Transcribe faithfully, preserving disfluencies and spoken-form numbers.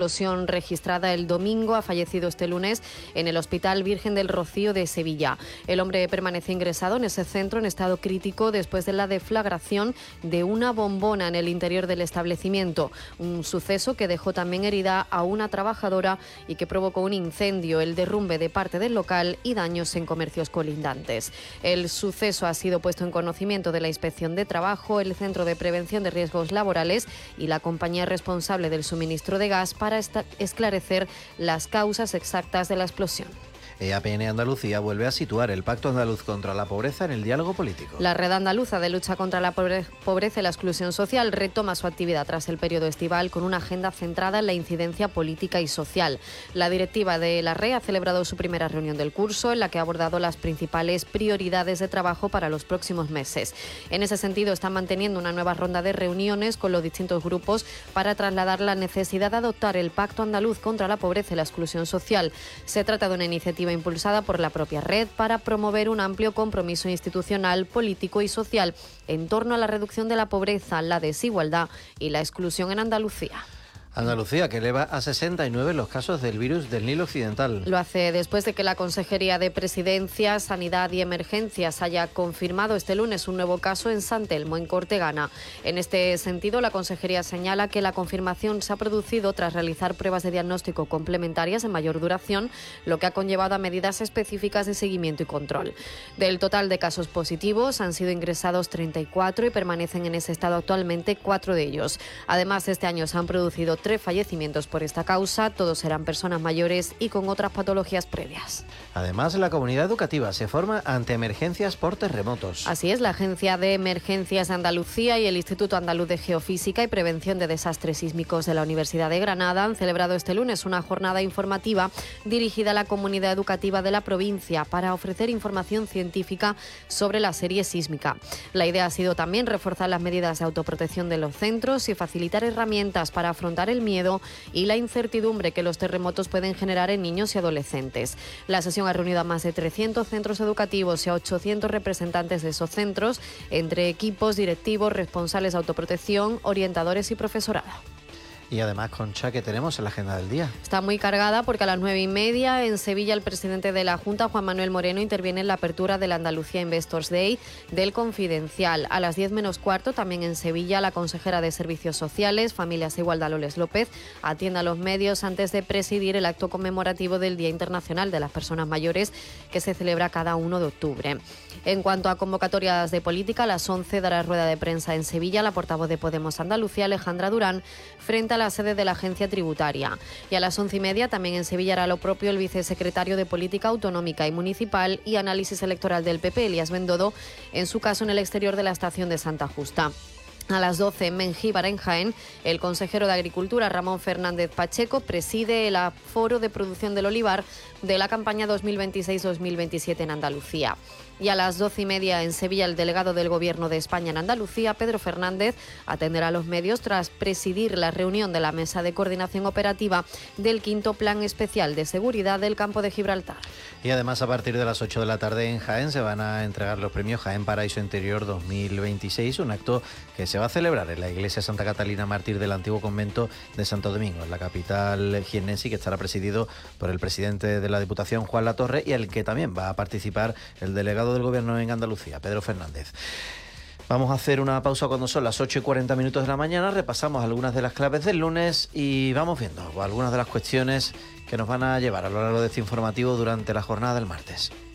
explosión registrada el domingo ha fallecido este lunes en el Hospital Virgen del Rocío de Sevilla. El hombre permanece ingresado en ese centro en estado crítico después de la deflagración de una bombona en el interior del establecimiento, un suceso que dejó también herida a una trabajadora y que provocó un incendio, el derrumbe de parte del local y daños en comercios colindantes. El suceso ha sido puesto en conocimiento de la Inspección de Trabajo, el Centro de Prevención de Riesgos Laborales y la compañía responsable del suministro de gas para esclarecer las causas exactas de la explosión. E A P N Andalucía vuelve a situar el Pacto Andaluz contra la Pobreza en el diálogo político. La Red Andaluza de Lucha contra la Pobreza y la Exclusión Social retoma su actividad tras el periodo estival con una agenda centrada en la incidencia política y social. La directiva de la Red ha celebrado su primera reunión del curso, en la que ha abordado las principales prioridades de trabajo para los próximos meses. En ese sentido, están manteniendo una nueva ronda de reuniones con los distintos grupos para trasladar la necesidad de adoptar el Pacto Andaluz contra la Pobreza y la Exclusión Social. Se trata de una iniciativa impulsada por la propia red para promover un amplio compromiso institucional, político y social en torno a la reducción de la pobreza, la desigualdad y la exclusión en Andalucía. Andalucía, que eleva a sesenta y nueve los casos del virus del Nilo Occidental. Lo hace después de que la Consejería de Presidencia, Sanidad y Emergencias haya confirmado este lunes un nuevo caso en San Telmo, en Cortegana. En este sentido, la Consejería señala que la confirmación se ha producido tras realizar pruebas de diagnóstico complementarias en mayor duración, lo que ha conllevado a medidas específicas de seguimiento y control. Del total de casos positivos, han sido ingresados treinta y cuatro y permanecen en ese estado actualmente cuatro de ellos. Además, este año se han producido tres fallecimientos por esta causa, todos eran personas mayores y con otras patologías previas. Además, la comunidad educativa se forma ante emergencias por terremotos. Así es, la Agencia de Emergencias de Andalucía y el Instituto Andaluz de Geofísica y Prevención de Desastres Sísmicos de la Universidad de Granada han celebrado este lunes una jornada informativa dirigida a la comunidad educativa de la provincia para ofrecer información científica sobre la serie sísmica. La idea ha sido también reforzar las medidas de autoprotección de los centros y facilitar herramientas para afrontar el miedo y la incertidumbre que los terremotos pueden generar en niños y adolescentes. La sesión ha reunido a más de trescientos centros educativos y a ochocientos representantes de esos centros, entre equipos, directivos, responsables de autoprotección, orientadores y profesorado. Y además, Concha, ¿qué tenemos en la agenda del día? Está muy cargada porque a las nueve y media en Sevilla el presidente de la Junta, Juan Manuel Moreno, interviene en la apertura de la Andalucía Investors Day del Confidencial. A las diez menos cuarto, también en Sevilla, la consejera de Servicios Sociales, Familias e Igualdad, Loles López, atiende a los medios antes de presidir el acto conmemorativo del Día Internacional de las Personas Mayores, que se celebra cada uno de octubre. En cuanto a convocatorias de política, a las once dará rueda de prensa en Sevilla la portavoz de Podemos Andalucía, Alejandra Durán, frente a la sede de la agencia tributaria. Y a las once y media también en Sevilla hará lo propio el vicesecretario de Política Autonómica y Municipal y Análisis Electoral del P P, Elías Bendodo, en su caso en el exterior de la estación de Santa Justa. A las doce en Mengíbar, en Jaén, el consejero de Agricultura, Ramón Fernández Pacheco, preside el aforo de producción del olivar de la campaña dos mil veintiséis dos mil veintisiete en Andalucía. Y a las doce y media en Sevilla, el delegado del Gobierno de España en Andalucía, Pedro Fernández, atenderá a los medios tras presidir la reunión de la Mesa de Coordinación Operativa del quinto Plan Especial de Seguridad del Campo de Gibraltar. Y además, a partir de las ocho de la tarde en Jaén se van a entregar los premios Jaén Paraíso Interior dos mil veintiséis, un acto que se va a celebrar en la iglesia Santa Catalina Mártir del antiguo convento de Santo Domingo, en la capital jiennense, que estará presidido por el presidente de la Diputación, Juan Latorre, y el que también va a participar el delegado del Gobierno en Andalucía, Pedro Fernández. Vamos a hacer una pausa cuando son las ocho y cuarenta minutos de la mañana, repasamos algunas de las claves del lunes y vamos viendo algunas de las cuestiones que nos van a llevar a lo largo de este informativo durante la jornada del martes.